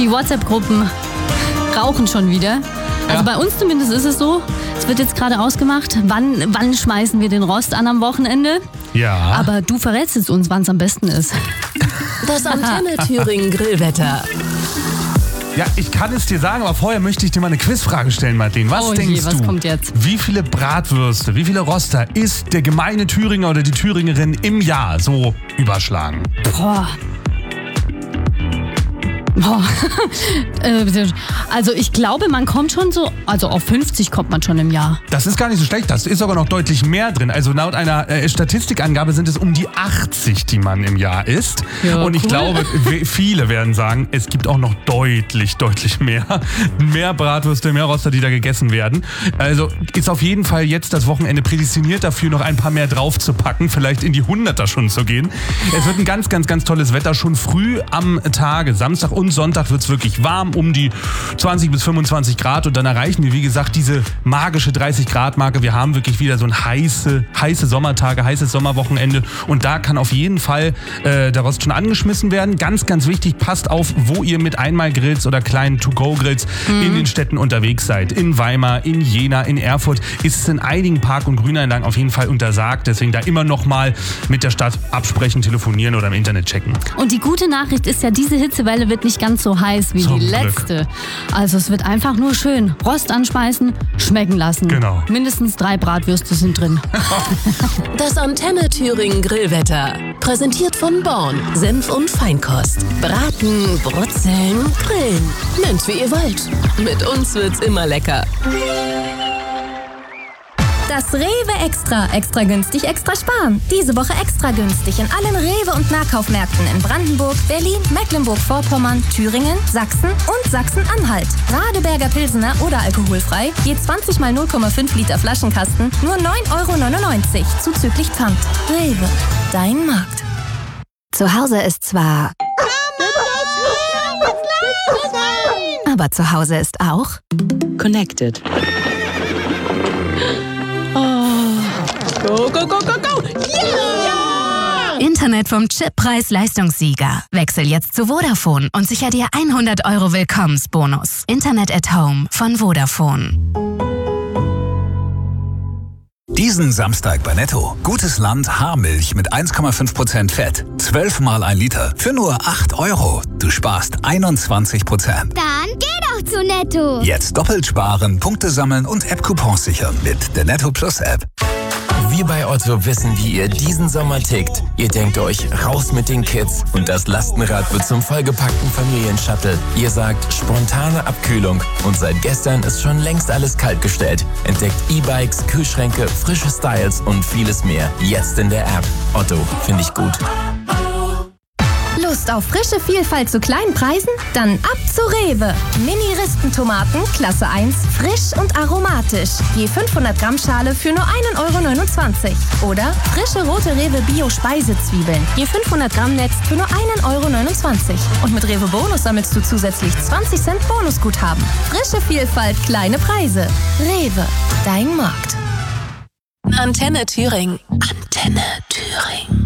Die WhatsApp-Gruppen rauchen schon wieder. Also bei uns zumindest ist es so. Es wird jetzt gerade ausgemacht, wann schmeißen wir den Rost an am Wochenende. Ja. Aber du verrätst jetzt uns, wann es am besten ist. Das Antenne Thüringen Grillwetter. Ja, ich kann es dir sagen, aber vorher möchte ich dir mal eine Quizfrage stellen, Martin. Was denkst du? Was kommt jetzt? Wie viele Bratwürste, wie viele Roster isst der gemeine Thüringer oder die Thüringerin im Jahr so überschlagen? Boah. Also ich glaube, man kommt schon so, also auf 50 kommt man schon im Jahr. Das ist gar nicht so schlecht, das ist sogar noch deutlich mehr drin. Also laut einer Statistikangabe sind es um die 80, die man im Jahr isst. Ja, und ich glaube, viele werden sagen, es gibt auch noch deutlich mehr Bratwürste, mehr Roster, die da gegessen werden. Also ist auf jeden Fall jetzt das Wochenende prädestiniert dafür, noch ein paar mehr draufzupacken, vielleicht in die 100er schon zu gehen. Es wird ein ganz, ganz, ganz tolles Wetter, schon früh am Tage, Samstag und Sonntag wird es wirklich warm, um die 20 bis 25 Grad und dann erreichen wir, wie gesagt, diese magische 30-Grad-Marke. Wir haben wirklich wieder so ein heiße Sommertage, heißes Sommerwochenende und da kann auf jeden Fall der Rost schon angeschmissen werden. Ganz, ganz wichtig, passt auf, wo ihr mit Einmalgrills oder kleinen To-Go-Grills in den Städten unterwegs seid. In Weimar, in Jena, in Erfurt ist es in einigen Park- und Grünanlagen auf jeden Fall untersagt. Deswegen da immer noch mal mit der Stadt absprechen, telefonieren oder im Internet checken. Und die gute Nachricht ist ja, diese Hitzewelle wird nicht ganz so heiß wie Zum die Glück. letzte. Also es wird einfach nur schön Rost anschmeißen, schmecken lassen. Genau. Mindestens 3 Bratwürste sind drin. Das Antenne Thüringen Grillwetter. Präsentiert von Born. Senf und Feinkost. Braten, brutzeln, grillen. Nennt wie ihr wollt. Mit uns wird's immer lecker. Das Rewe Extra. Extra günstig, extra sparen. Diese Woche extra günstig in allen Rewe- und Nahkaufmärkten in Brandenburg, Berlin, Mecklenburg-Vorpommern, Thüringen, Sachsen und Sachsen-Anhalt. Radeberger Pilsener oder alkoholfrei, je 20 mal 0,5 Liter Flaschenkasten, nur 9,99 € zuzüglich Pfand. Rewe, dein Markt. Zu Hause ist zwar... Aber zu Hause ist auch... Connected. Go, go, go, go, go! Yeah! Internet vom Chip Preis-Leistungssieger. Wechsel jetzt zu Vodafone und sicher dir 100 € Willkommensbonus. Internet at Home von Vodafone. Diesen Samstag bei Netto. Gutes Land Haarmilch mit 1,5% Fett. 12 mal 1 Liter für nur 8 €. Du sparst 21%. Dann geh doch zu Netto. Jetzt doppelt sparen, Punkte sammeln und App-Coupons sichern mit der Netto Plus App. Wir bei Otto wissen, wie ihr diesen Sommer tickt. Ihr denkt euch, raus mit den Kids und das Lastenrad wird zum vollgepackten Familienshuttle. Ihr sagt, spontane Abkühlung und seit gestern ist schon längst alles kaltgestellt. Entdeckt E-Bikes, Kühlschränke, frische Styles und vieles mehr. Jetzt in der App. Otto, finde ich gut. Lust auf frische Vielfalt zu kleinen Preisen? Dann ab zu Rewe. Mini-Ristentomaten, Klasse 1, frisch und aromatisch. Je 500 Gramm Schale für nur 1,29 €. Oder frische rote Rewe Bio-Speisezwiebeln. Je 500 Gramm Netz für nur 1,29 €. Und mit Rewe Bonus sammelst du zusätzlich 20 Cent Bonusguthaben. Frische Vielfalt, kleine Preise. Rewe, dein Markt. Antenne Thüringen. Antenne Thüringen.